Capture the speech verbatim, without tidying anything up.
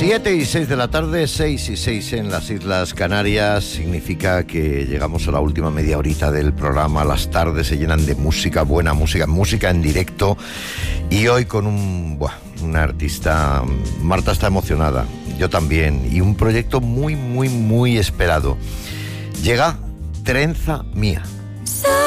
siete y seis de la tarde, seis y seis en las Islas Canarias. Significa que llegamos a la última media horita del programa. Las tardes se llenan de música, buena música, música en directo. Y hoy con un, buah, una artista, Marta está emocionada, yo también. Y un proyecto muy, muy, muy esperado. Llega Trenza Mía.